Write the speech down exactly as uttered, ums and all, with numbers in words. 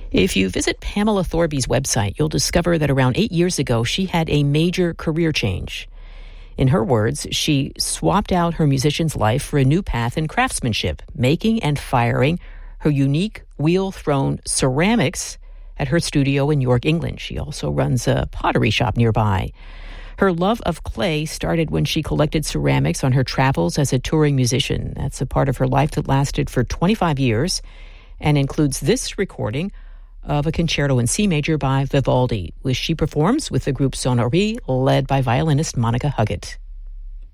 If you visit Pamela Thorby's website, you'll discover that around eight years ago, she had a major career change. In her words, she swapped out her musician's life for a new path in craftsmanship, making and firing her unique wheel-thrown ceramics at her studio in York, England. She also runs a pottery shop nearby. Her love of clay started when she collected ceramics on her travels as a touring musician. That's a part of her life that lasted for twenty-five years and includes this recording of a concerto in C major by Vivaldi, which she performs with the group Sonnerie, led by violinist Monica Huggett.